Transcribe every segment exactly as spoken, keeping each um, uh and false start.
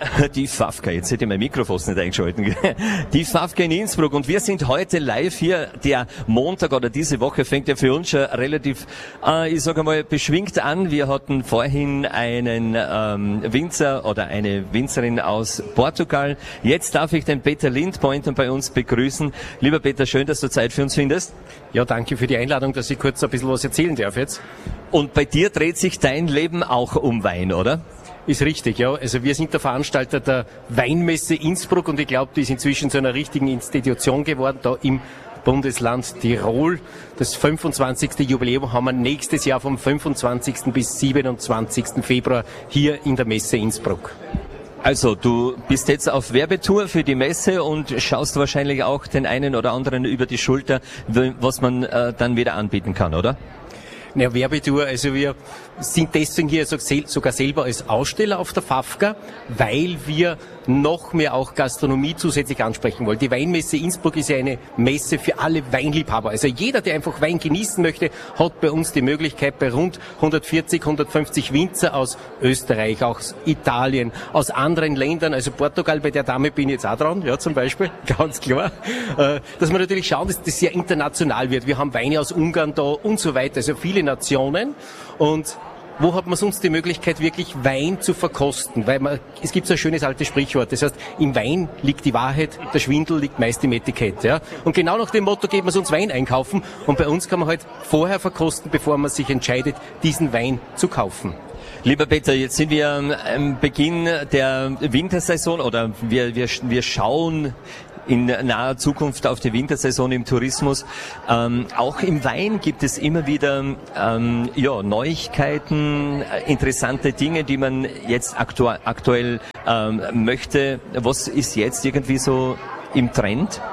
Die Fafka, jetzt hätte ich mein Mikrofon nicht eingeschalten. Die Fafka in Innsbruck und wir sind heute live hier. Der Montag oder diese Woche fängt ja für uns schon relativ, äh, ich sage mal, beschwingt an. Wir hatten vorhin einen ähm, Winzer oder eine Winzerin aus Portugal. Jetzt darf ich den Peter Lindpointer bei uns begrüßen. Lieber Peter, schön, dass du Zeit für uns findest. Ja, danke für die Einladung, dass ich kurz ein bisschen was erzählen darf jetzt. Und bei dir dreht sich dein Leben auch um Wein, oder? Ist richtig, ja. Also wir sind der Veranstalter der Weinmesse Innsbruck und ich glaube, die ist inzwischen zu einer richtigen Institution geworden, da im Bundesland Tirol. Das fünfundzwanzigste Jubiläum haben wir nächstes Jahr vom fünfundzwanzigsten bis siebenundzwanzigsten Februar hier in der Messe Innsbruck. Also, du bist jetzt auf Werbetour für die Messe und schaust wahrscheinlich auch den einen oder anderen über die Schulter, was man äh, dann wieder anbieten kann, oder? Ja, Werbetour, also wir sind deswegen hier sogar selber als Aussteller auf der Fafka, weil wir noch mehr auch Gastronomie zusätzlich ansprechen wollen. Die Weinmesse Innsbruck ist ja eine Messe für alle Weinliebhaber. Also jeder, der einfach Wein genießen möchte, hat bei uns die Möglichkeit, bei rund hundertvierzig, hundertfünfzig Winzer aus Österreich, aus Italien, aus anderen Ländern, also Portugal, bei der Dame bin ich jetzt auch dran, ja, zum Beispiel, ganz klar, dass wir natürlich schauen, dass das sehr international wird. Wir haben Weine aus Ungarn da und so weiter, also viele Nationen. Und wo hat man sonst die Möglichkeit, wirklich Wein zu verkosten? Weil man, es gibt so ein schönes altes Sprichwort, das heißt, im Wein liegt die Wahrheit, der Schwindel liegt meist im Etikett. Ja? Und genau nach dem Motto geht man sonst Wein einkaufen und bei uns kann man halt vorher verkosten, bevor man sich entscheidet, diesen Wein zu kaufen. Lieber Peter, jetzt sind wir am Beginn der Wintersaison oder wir, wir, wir schauen in naher Zukunft auf die Wintersaison im Tourismus. Ähm, auch im Wein gibt es immer wieder ähm, ja, Neuigkeiten, interessante Dinge, die man jetzt aktu- aktuell ähm, möchte. Was ist jetzt irgendwie so im Trend?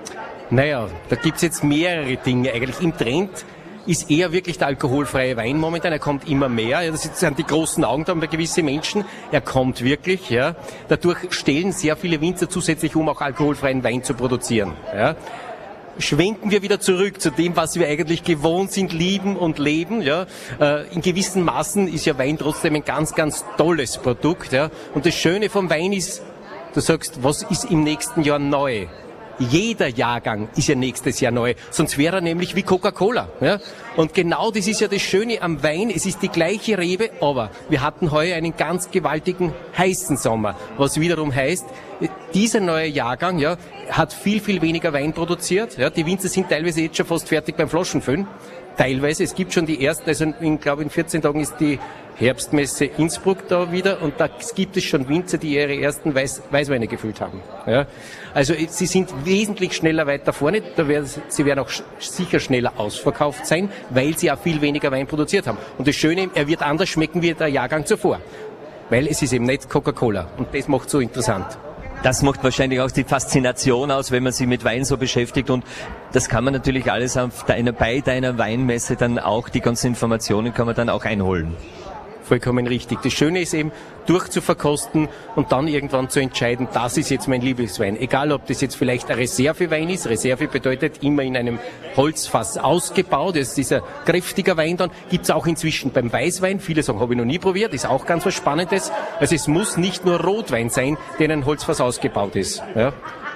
Naja, da gibt's jetzt mehrere Dinge eigentlich. Im Trend ist eher wirklich der alkoholfreie Wein momentan. Er kommt immer mehr. Ja, das sind die großen Augen da bei gewissen Menschen. Er kommt wirklich. Ja. Dadurch stellen sehr viele Winzer zusätzlich um, auch alkoholfreien Wein zu produzieren. Ja. Schwenken wir wieder zurück zu dem, was wir eigentlich gewohnt sind, lieben und leben. Ja. In gewissen Maßen ist ja Wein trotzdem ein ganz, ganz tolles Produkt. Ja. Und das Schöne vom Wein ist, du sagst, was ist im nächsten Jahr neu? Jeder Jahrgang ist ja nächstes Jahr neu, sonst wäre er nämlich wie Coca-Cola. Ja? Und genau das ist ja das Schöne am Wein, es ist die gleiche Rebe, aber wir hatten heuer einen ganz gewaltigen heißen Sommer, was wiederum heißt, dieser neue Jahrgang ja, hat viel, viel weniger Wein produziert. Ja? Die Winzer sind teilweise jetzt schon fast fertig beim Flaschenfüllen. Teilweise, es gibt schon die ersten, also ich glaube in vierzehn Tagen ist die Herbstmesse Innsbruck da wieder und da gibt es schon Winzer, die ihre ersten Weiß, Weißweine gefüllt haben. Ja. Also sie sind wesentlich schneller weiter vorne, da werden, sie werden auch sch- sicher schneller ausverkauft sein, weil sie auch viel weniger Wein produziert haben. Und das Schöne, er wird anders schmecken wie der Jahrgang zuvor, weil es ist eben nicht Coca-Cola und das macht so interessant. Das macht wahrscheinlich auch die Faszination aus, wenn man sich mit Wein so beschäftigt und das kann man natürlich alles auf deiner, bei deiner Weinmesse dann auch, die ganzen Informationen kann man dann auch einholen. Vollkommen richtig. Das Schöne ist eben, durchzuverkosten und dann irgendwann zu entscheiden, das ist jetzt mein Lieblingswein. Egal, ob das jetzt vielleicht ein Reservewein ist. Reserve bedeutet immer in einem Holzfass ausgebaut. Das ist dieser kräftiger Wein dann. Gibt's auch inzwischen beim Weißwein. Viele sagen, habe ich noch nie probiert. Ist auch ganz was Spannendes. Also es muss nicht nur Rotwein sein, der in ein Holzfass ausgebaut ist. Ja.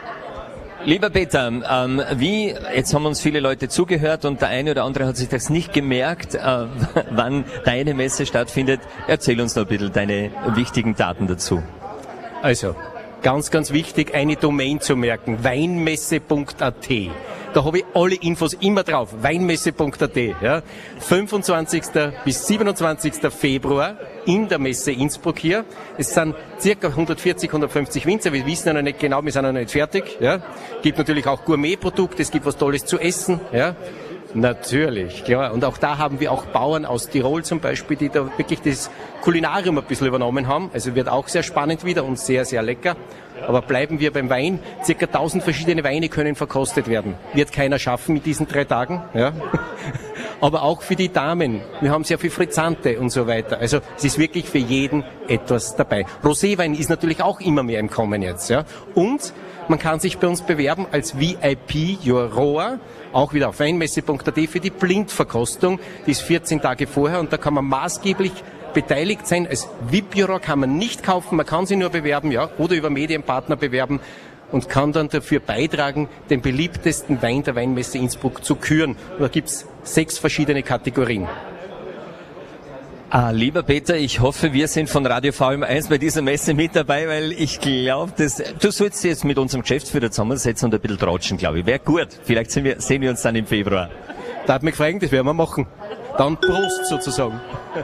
Lieber Peter, ähm, wie, jetzt haben uns viele Leute zugehört und der eine oder andere hat sich das nicht gemerkt, äh, wann deine Messe stattfindet. Erzähl uns noch ein bisschen deine wichtigen Daten dazu. Also, ganz, ganz wichtig, eine Domain zu merken, weinmesse punkt a t. Da habe ich alle Infos immer drauf, weinmesse punkt a t. Ja. fünfundzwanzigsten bis siebenundzwanzigsten Februar in der Messe Innsbruck hier. Es sind circa hundertvierzig, hundertfünfzig Winzer. Wir wissen ja noch nicht genau, wir sind noch nicht fertig. Ja. Gibt natürlich auch Gourmetprodukte, es gibt was Tolles zu essen. Ja. Natürlich, klar. Und auch da haben wir auch Bauern aus Tirol zum Beispiel, die da wirklich das Kulinarium ein bisschen übernommen haben. Also wird auch sehr spannend wieder und sehr, sehr lecker. Aber bleiben wir beim Wein. Circa tausend verschiedene Weine können verkostet werden. Wird keiner schaffen mit diesen drei Tagen. Ja. Aber auch für die Damen. Wir haben sehr viel Frizzante und so weiter. Also es ist wirklich für jeden etwas dabei. Roséwein ist natürlich auch immer mehr im Kommen jetzt. Ja. Und man kann sich bei uns bewerben als V I P-Juror, auch wieder auf weinmesse punkt a t für die Blindverkostung. Die ist vierzehn Tage vorher und da kann man maßgeblich beteiligt sein. Als V I P-Juror kann man nicht kaufen, man kann sich nur bewerben, ja, oder über Medienpartner bewerben und kann dann dafür beitragen, den beliebtesten Wein der Weinmesse Innsbruck zu küren. Und da gibt's sechs verschiedene Kategorien. Ah, lieber Peter, ich hoffe, wir sind von Radio V M eins bei dieser Messe mit dabei, weil ich glaube, dass du sollst jetzt mit unserem Geschäftsführer zusammensetzen und ein bisschen tratschen, glaube ich. Wäre gut. Vielleicht sehen wir, sehen wir uns dann im Februar. Darf mich fragen, das werden wir machen. Dann Prost sozusagen.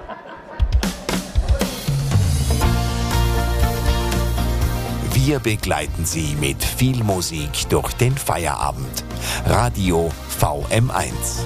Wir begleiten Sie mit viel Musik durch den Feierabend. Radio V M eins.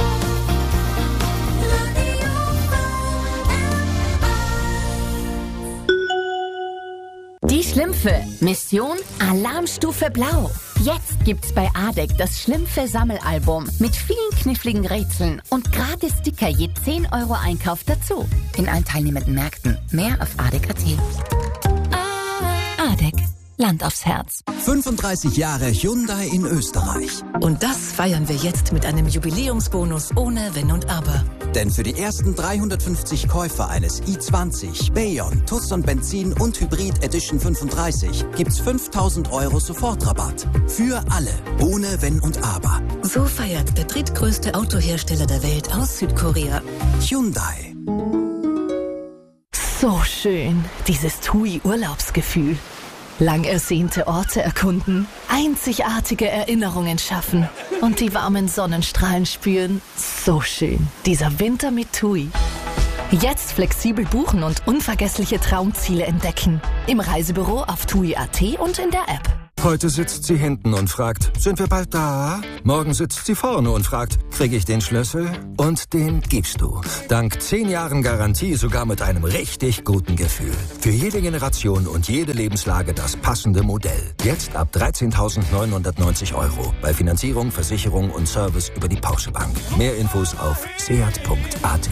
Die Schlümpfe. Mission Alarmstufe Blau. Jetzt gibt's bei Adek das Schlümpfe-Sammelalbum mit vielen kniffligen Rätseln und gratis Sticker je zehn Euro Einkauf dazu. In allen teilnehmenden Märkten. Mehr auf adek punkt at. Adek. Land aufs Herz. fünfunddreißig Jahre Hyundai in Österreich. Und das feiern wir jetzt mit einem Jubiläumsbonus ohne Wenn und Aber. Denn für die ersten dreihundertfünfzig Käufer eines i zwanzig, Bayon, Tucson Benzin und Hybrid Edition fünfunddreißig gibt's fünftausend Euro Sofortrabatt. Für alle, ohne Wenn und Aber. So feiert der drittgrößte Autohersteller der Welt aus Südkorea. Hyundai. So schön, dieses T U I-Urlaubsgefühl. Lang ersehnte Orte erkunden, einzigartige Erinnerungen schaffen und die warmen Sonnenstrahlen spüren. So schön, dieser Winter mit T U I. Jetzt flexibel buchen und unvergessliche Traumziele entdecken. Im Reisebüro auf T U I punkt at und in der App. Heute sitzt sie hinten und fragt, sind wir bald da? Morgen sitzt sie vorne und fragt, kriege ich den Schlüssel? Und den gibst du. Dank zehn Jahren Garantie sogar mit einem richtig guten Gefühl. Für jede Generation und jede Lebenslage das passende Modell. Jetzt ab dreizehntausendneunhundertneunzig Euro. Bei Finanzierung, Versicherung und Service über die Porsche Bank. Mehr Infos auf seat punkt at.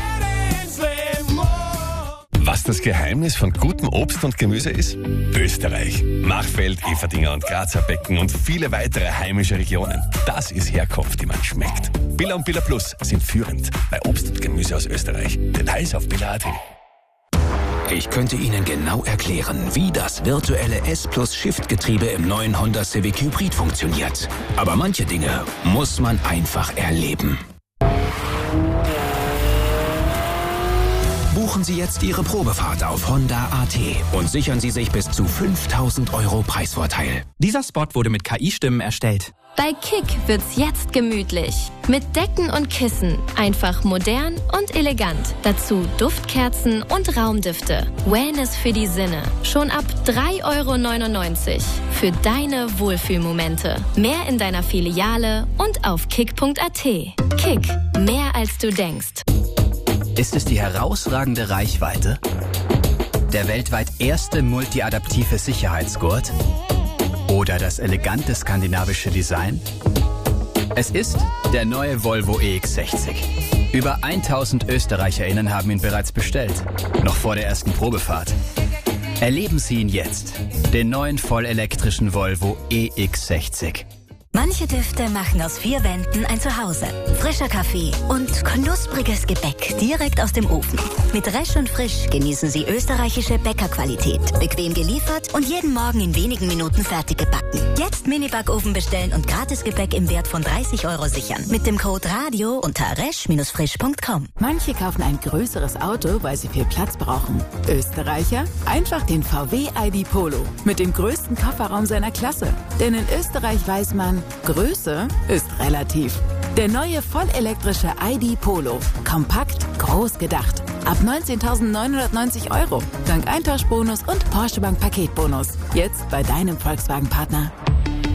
Was das Geheimnis von gutem Obst und Gemüse ist? Österreich. Machfeld, Everdinger und Grazer Becken und viele weitere heimische Regionen. Das ist Herkunft, die man schmeckt. Billa und Billa Plus sind führend bei Obst und Gemüse aus Österreich. Details auf billa punkt at. Ich könnte Ihnen genau erklären, wie das virtuelle S-Plus-Shift-Getriebe im neuen Honda Civic Hybrid funktioniert. Aber manche Dinge muss man einfach erleben. Buchen Sie jetzt Ihre Probefahrt auf Honda punkt at und sichern Sie sich bis zu fünftausend Euro Preisvorteil. Dieser Spot wurde mit K I-Stimmen erstellt. Bei Kick wird's jetzt gemütlich. Mit Decken und Kissen. Einfach modern und elegant. Dazu Duftkerzen und Raumdüfte. Wellness für die Sinne. Schon ab drei Euro neunundneunzig. Für deine Wohlfühlmomente. Mehr in deiner Filiale und auf kick punkt at. Kick. Mehr als du denkst. Ist es die herausragende Reichweite? Der weltweit erste multiadaptive Sicherheitsgurt? Oder das elegante skandinavische Design? Es ist der neue Volvo E X sechzig. Über tausend ÖsterreicherInnen haben ihn bereits bestellt. Noch vor der ersten Probefahrt. Erleben Sie ihn jetzt. Den neuen vollelektrischen Volvo E X sechzig. Manche Düfte machen aus vier Wänden ein Zuhause. Frischer Kaffee und knuspriges Gebäck direkt aus dem Ofen. Mit Resch und Frisch genießen Sie österreichische Bäckerqualität. Bequem geliefert und jeden Morgen in wenigen Minuten fertig gebacken. Jetzt Mini-Backofen bestellen und Gratisgebäck im Wert von dreißig Euro sichern. Mit dem Code RADIO unter resch frisch punkt com. Manche kaufen ein größeres Auto, weil sie viel Platz brauchen. Österreicher? Einfach den V W I D Polo. Mit dem größten Kofferraum seiner Klasse. Denn in Österreich weiß man, Größe ist relativ. Der neue vollelektrische I D Polo. Kompakt, groß gedacht. Ab neunzehntausendneunhundertneunzig Euro. Dank Eintauschbonus und Porsche Bank Paketbonus. Jetzt bei deinem Volkswagen-Partner.